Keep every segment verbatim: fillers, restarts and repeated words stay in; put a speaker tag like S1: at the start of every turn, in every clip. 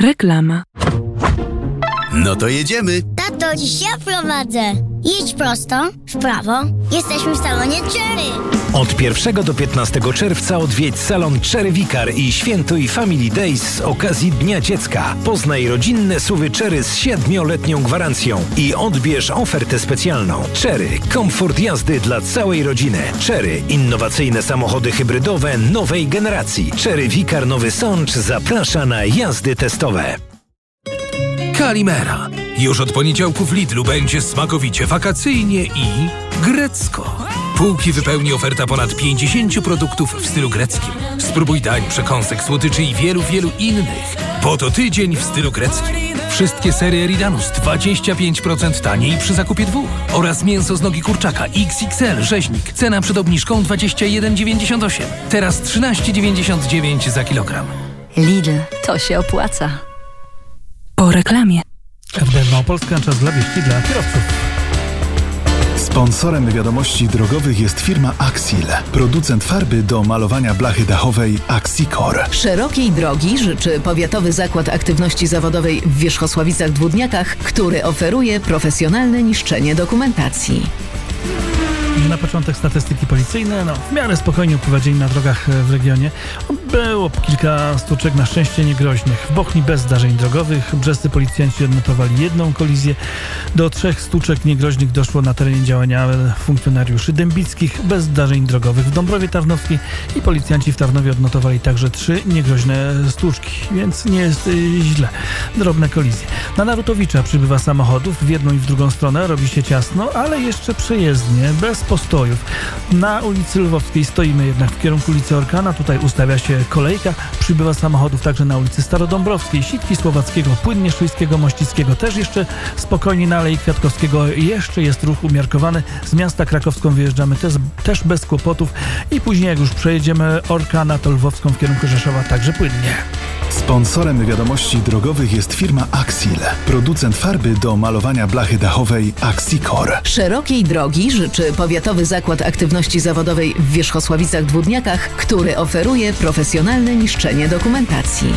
S1: Reklama.
S2: No to jedziemy.
S3: Tato, dziś ja prowadzę. Jedź prosto, w prawo. Jesteśmy w salonie Cherry.
S4: Od pierwszego do piętnastego czerwca odwiedź salon Cherry Vicar i świętuj Family Days z okazji Dnia Dziecka. Poznaj rodzinne suwy Cherry z siedmioletnią gwarancją i odbierz ofertę specjalną. Cherry. Komfort jazdy dla całej rodziny. Cherry. Innowacyjne samochody hybrydowe nowej generacji. Cherry Vicar Nowy Sącz zaprasza na jazdy testowe.
S5: Kalimera. Już od poniedziałku w Lidlu będzie smakowicie wakacyjnie i grecko. Półki wypełni oferta ponad pięćdziesięciu produktów w stylu greckim. Spróbuj dań, przekąsek, słodyczy i wielu, wielu innych. Bo to tydzień w stylu greckim. Wszystkie serie Eridanus dwadzieścia pięć procent taniej przy zakupie dwóch. Oraz mięso z nogi kurczaka X X L rzeźnik. Cena przed obniżką dwadzieścia jeden dziewięćdziesiąt osiem. Teraz trzynaście dziewięćdziesiąt dziewięć za kilogram.
S6: Lidl, to się opłaca.
S1: Po reklamie.
S7: F D Małopolska, czas dla wieści dla kierowców.
S8: Sponsorem wiadomości drogowych jest firma Axil, producent farby do malowania blachy dachowej Axicor.
S9: Szerokiej drogi życzy Powiatowy Zakład Aktywności Zawodowej w Wierzchosławicach-Dwódniakach, który oferuje profesjonalne niszczenie dokumentacji.
S7: Na początek statystyki policyjne. No, w miarę spokojnie upływa dzień na drogach w regionie. Było kilka stłuczek, na szczęście niegroźnych. W Bochni bez zdarzeń drogowych. Brzescy policjanci odnotowali jedną kolizję. Do trzech stłuczek niegroźnych doszło na terenie działania funkcjonariuszy dębickich bez zdarzeń drogowych. W Dąbrowie Tarnowskiej i policjanci w Tarnowie odnotowali także trzy niegroźne stłuczki, więc nie jest y, źle. Drobne kolizje. Na Narutowicza przybywa samochodów w jedną i w drugą stronę. Robi się ciasno, ale jeszcze przejezdnie, bez postojów. Na ulicy Lwowskiej stoimy jednak w kierunku ulicy Orkana. Tutaj ustawia się kolejka. Przybywa samochodów także na ulicy Starodąbrowskiej, Sitki Słowackiego, Płynnie Szujskiego, Mościckiego. Też jeszcze spokojnie na Alei Kwiatkowskiego. Jeszcze jest ruch umiarkowany. Z miasta Krakowską wyjeżdżamy też, też bez kłopotów. I później jak już przejedziemy Orkana, to Lwowską w kierunku Rzeszowa także płynnie.
S8: Sponsorem wiadomości drogowych jest firma Axil, producent farby do malowania blachy dachowej Axicor.
S9: Szerokiej drogi życzy Powiatowy Zakład Aktywności Zawodowej w Wierzchosławicach-Dwódniakach, który oferuje profesjonalne niszczenie dokumentacji.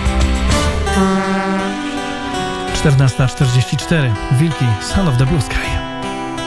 S7: czternasta czterdzieści cztery. Wilki, Son of the Blue Sky.